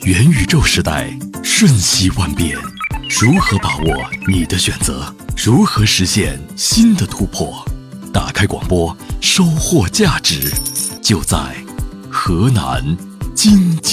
元宇宙时代瞬息万变，如何把握你的选择？如何实现新的突破？打开广播，收获价值，就在河南经济。